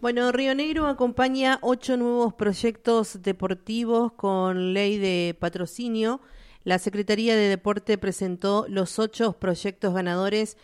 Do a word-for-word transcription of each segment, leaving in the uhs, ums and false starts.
Bueno, Río Negro acompaña ocho nuevos proyectos deportivos con ley de patrocinio. La Secretaría de Deporte presentó los ocho proyectos ganadores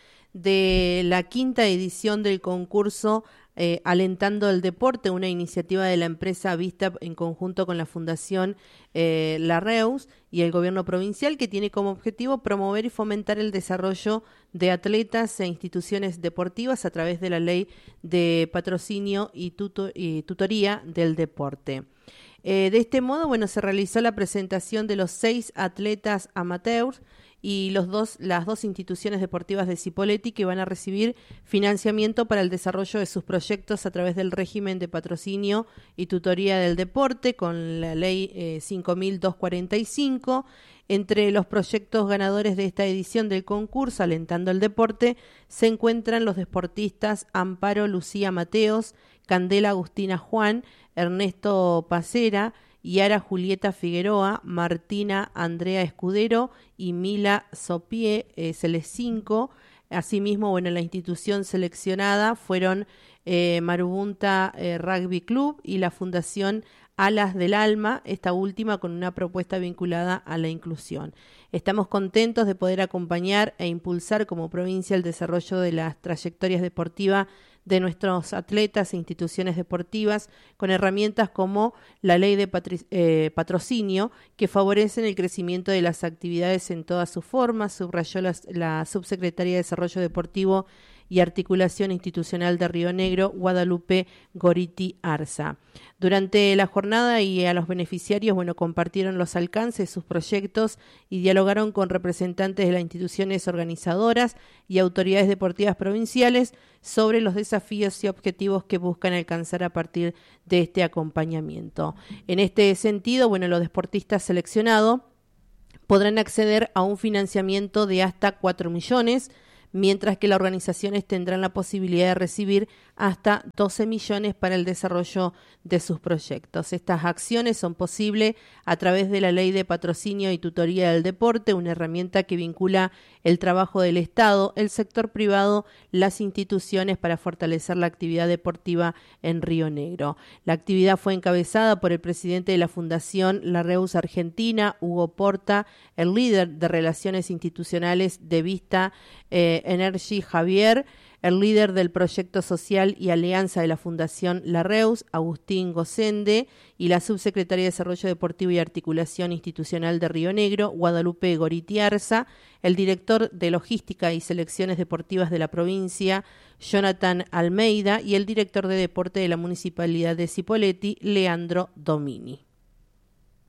de la quinta edición del concurso eh, Alentando el Deporte, una iniciativa de la empresa Vista en conjunto con la Fundación eh, La Reus y el gobierno provincial, que tiene como objetivo promover y fomentar el desarrollo de atletas e instituciones deportivas a través de la ley de patrocinio y, tuto, y tutoría del deporte. Eh, de este modo, bueno, se realizó la presentación de los seis atletas amateurs y los dos, las dos instituciones deportivas de Cipolletti que van a recibir financiamiento para el desarrollo de sus proyectos a través del régimen de patrocinio y tutoría del deporte con la ley eh, cinco mil doscientos cuarenta y cinco. Entre los proyectos ganadores de esta edición del concurso Alentando el Deporte se encuentran los deportistas Amparo Lucía Mateos, Candela Agustina Juan, Ernesto Pacera, Yara Julieta Figueroa, Martina Andrea Escudero y Mila Sopie eh, Celecinco. Asimismo, bueno, la institución seleccionada fueron eh, Marubunta eh, Rugby Club y la Fundación Alas del Alma, esta última con una propuesta vinculada a la inclusión. Estamos contentos de poder acompañar e impulsar como provincia el desarrollo de las trayectorias deportivas de nuestros atletas e instituciones deportivas con herramientas como la ley de patri- eh, patrocinio que favorecen el crecimiento de las actividades en todas sus formas, subrayó la, la subsecretaria de Desarrollo Deportivo y Articulación Institucional de Río Negro, Guadalupe Goriti Arza. Durante la jornada y a los beneficiarios, bueno, compartieron los alcances, sus proyectos y dialogaron con representantes de las instituciones organizadoras y autoridades deportivas provinciales sobre los desafíos y objetivos que buscan alcanzar a partir de este acompañamiento. En este sentido, bueno, los deportistas seleccionados podrán acceder a un financiamiento de hasta cuatro millones, mientras que las organizaciones tendrán la posibilidad de recibir hasta doce millones para el desarrollo de sus proyectos. Estas acciones son posibles a través de la Ley de Patrocinio y Tutoría del Deporte, una herramienta que vincula el trabajo del Estado, el sector privado, las instituciones para fortalecer la actividad deportiva en Río Negro. La actividad fue encabezada por el presidente de la Fundación La Reus Argentina, Hugo Porta, el líder de Relaciones Institucionales de Vista, eh, Energy Javier, el líder del proyecto social y alianza de la Fundación La Reus, Agustín Gosende, y la subsecretaria de Desarrollo Deportivo y Articulación Institucional de Río Negro, Guadalupe Goriti Arza, el director de Logística y Selecciones Deportivas de la provincia, Jonathan Almeida, y el director de Deporte de la Municipalidad de Cipolletti, Leandro Domini.